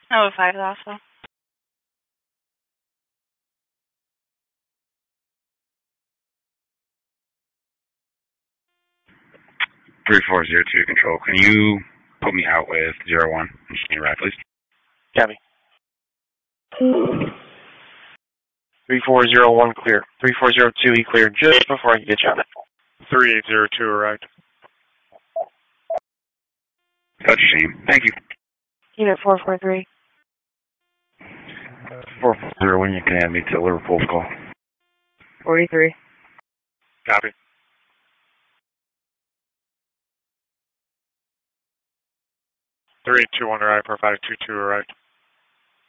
Oh, 5 also. Three 402 control. Can you put me out with 01? Machine right, please. Copy. 3401 clear. 3402 he cleared just before I can get you on it. 3802 arrived. Such a shame. Thank you. Unit 443. 440, you can add me to Liverpool's call. 43. Copy. 3821 arrived. 4522 arrived.